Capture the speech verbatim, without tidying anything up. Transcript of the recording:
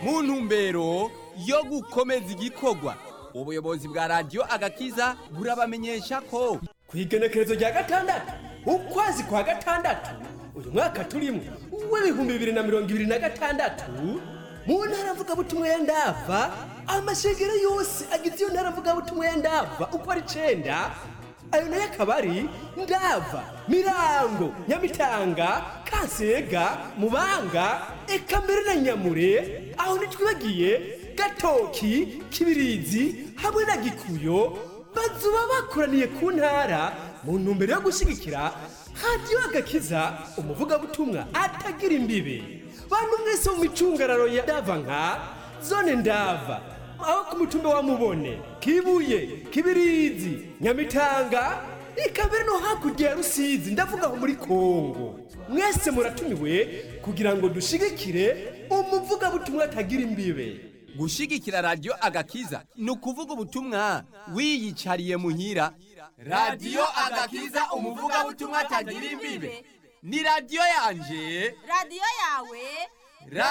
mu ntumbero yo gukomeza igikorwa ubuyobozi bwa radiyo agakiza burabamenyesha ko kw'igenekerezo rya gatandatu ukwezi kwa gatandatu uyu mwaka turimo w'ibihumbi bibiri na mirongo ibiri na gatandatu mu ntara mvugabutumwa ya Ndava amashengero yose agize iyo ntara mvugabutumwa ya Ndava uko ari icenda ayo nayo akaba ari Ndava, Mirango, Nyamitanga, Kasega, Mubanga, eka mbere na Nyamure, aho ntitwibagiye Gatoki, Kibirizi hamwe na Gikuyo bazuba bakoraniye ku ntara mu ntumbero yo gushyigikira radiyo agakiza umuvugabutumwa atagira imbibe. Bantu mwese mu micungararo ya Ndava nka zone Ndava, aho ku mutumba wa Mubone, Kibuye, Kibirizi, Nyamitanga, eka mbere no hakurya ya Rusizi, ndavuga aho muri Kongo. Mwese muratumiwe kugira ngo dushigikire umuvugabutumwa atagira imbibe. gushigikira radiyo agakiza ni ukuvuga ubutumwa wiyicariye muhira. radiyo agakiza umuvugabutumwa atagira imbibe ni radiyo yanje, radiyo yawe.